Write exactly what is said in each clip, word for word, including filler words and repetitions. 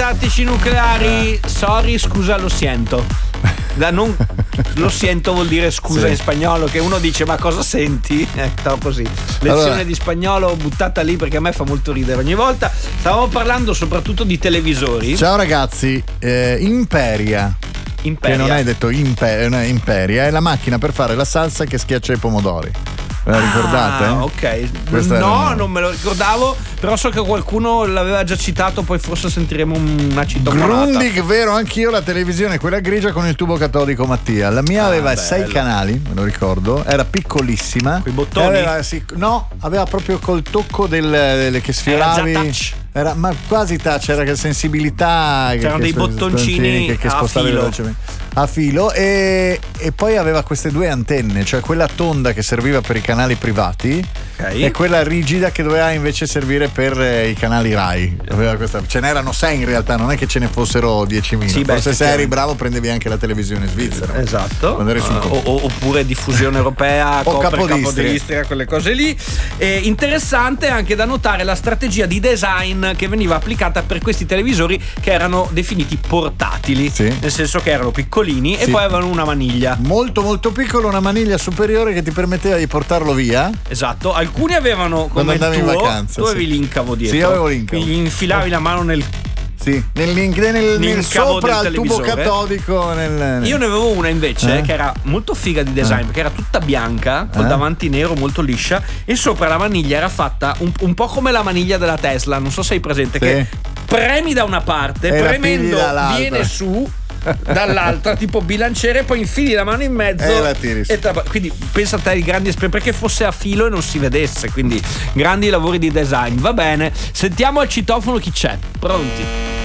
tattici nucleari, sorry, scusa, lo siento. Da non, lo siento vuol dire scusa sì. in spagnolo, che uno dice ma cosa senti? Eh, troppo sì. Lezione allora. di spagnolo buttata lì perché a me fa molto ridere ogni volta. Stavamo parlando soprattutto di televisori. Ciao ragazzi, eh, Imperia. Imperia. Che non hai detto imper- Imperia, è la macchina per fare la salsa che schiaccia i pomodori. Ve la ricordate? Ah, ok. Questa no, era... non me lo ricordavo, però so che qualcuno l'aveva già citato, poi forse sentiremo una citofonata. Grundig, vero, anch'io la televisione, quella grigia con il tubo catodico Mattia. La mia ah, aveva bello. sei canali, me lo ricordo, era piccolissima. Quei bottoni? Aveva, sì, no, aveva proprio col tocco del, del che sfioravi. Era già touch. Era, ma quasi touch, era che sensibilità. C'erano che, dei che, bottoncini che, che a spostavi filo. velocemente. A filo e, e poi aveva queste due antenne, cioè quella tonda che serviva per i canali privati okay. e quella rigida che doveva invece servire per eh, i canali Rai. Aveva questa, ce n'erano sei in realtà, non è che ce ne fossero diecimila. Sì, forse se eri bravo prendevi anche la televisione svizzera. Esatto. Quando eri sul uh, o, oppure diffusione europea, o Capodistria, quelle cose lì. E interessante anche da notare la strategia di design che veniva applicata per questi televisori che erano definiti portatili, sì. nel senso che erano piccolini sì. e poi avevano una maniglia molto molto piccola, una maniglia superiore che ti permetteva di portarlo via. Esatto, alcuni avevano come il tuo, in vacanza, tu avevi sì. l'incavo dietro. Sì, avevo l'incavo. Quindi infilavi oh. la mano nel Sì, nel, nel, nel, nel sopra al tubo catodico. Nel, nel... Io ne avevo una invece eh? che era molto figa di design eh? perché era tutta bianca, col eh? davanti nero, molto liscia, e sopra la maniglia era fatta un, un po' come la maniglia della Tesla. Non so se hai presente, sì. che premi da una parte, e premendo viene su dall'altra tipo bilanciere, poi infili la mano in mezzo e la tiri su. E tra... quindi pensa a te i grandi esperti, perché fosse a filo e non si vedesse, quindi grandi lavori di design. Va bene, sentiamo al citofono chi c'è. Pronti?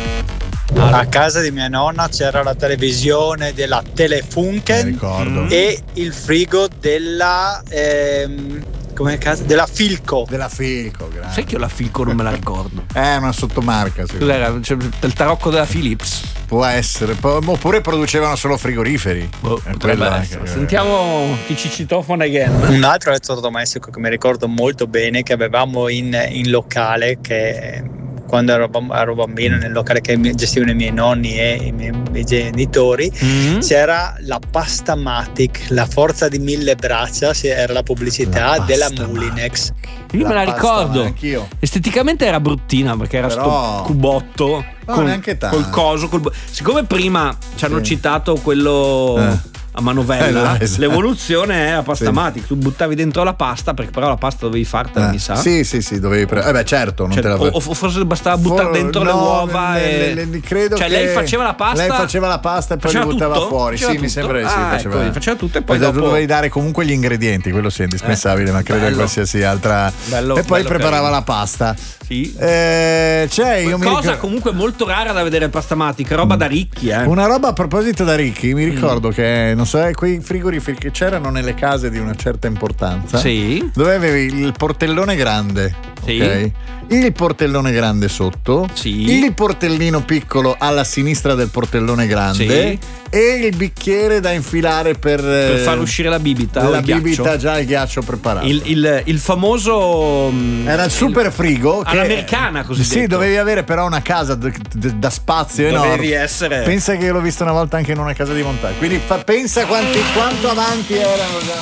Allora. A casa di mia nonna c'era la televisione della Telefunken mm. e il frigo della ehm, come casa? Della Filco. Della Filco, grazie. Sai che io la Filco non me la ricordo. È una sottomarca. Cos'era? Cioè, il tarocco della Philips. Può essere. Oppure producevano solo frigoriferi. Oh, che... Sentiamo chi ci citofona again. Un altro elettrodomestico che mi ricordo molto bene, che avevamo in, in locale, che quando ero, ero bambino, nel locale che gestivano i miei nonni e i miei, i miei genitori, mm-hmm. c'era la Pastamatic, la forza di mille braccia, era la pubblicità la della Mulinex. Io la me la ricordo. Anch'io. Esteticamente era bruttina perché era Però... sto cubotto no, col, neanche tanto. col coso col... Siccome prima ci hanno sì. citato quello eh. a manovella, eh, esatto. l'evoluzione è a Pastamatic, sì. tu buttavi dentro la pasta, perché però la pasta dovevi fartela, eh. mi sa. Sì, sì, sì, dovevi pre- eh beh, certo, non cioè, te la o, o forse bastava buttare For... dentro no, le uova le, e le, le, credo cioè che lei faceva la pasta. Lei faceva la pasta e poi li buttava tutto? fuori. Faceva sì, tutto? mi sembra di sì, ah, faceva, ecco, faceva tutto e poi dopo dopo dovevi dare comunque gli ingredienti, quello sì è indispensabile, eh, ma credo in qualsiasi altra bello, e poi bello preparava carino. la pasta. Sì. Eh, cioè, io cosa mi ricordo... comunque molto rara da vedere Pastamatic, roba mm. da ricchi, eh. Una roba a proposito da ricchi, mi ricordo mm. che non so, quei frigoriferi che c'erano nelle case di una certa importanza. Sì. Dove avevi il portellone grande. Sì. Ok. Il portellone grande sotto. Sì. Il portellino piccolo alla sinistra del portellone grande. Sì. E il bicchiere da infilare per, per far uscire la bibita. La il bibita ghiaccio. già il ghiaccio preparato. Il, il, il famoso. Era il super frigo. Che, all'americana, così. Sì, dovevi avere però una casa d- d- da spazio dovevi enorme. Dovevi essere. Pensa che io l'ho visto una volta anche in una casa di montaggio. Quindi fa, pensa quanti, quanto avanti erano già.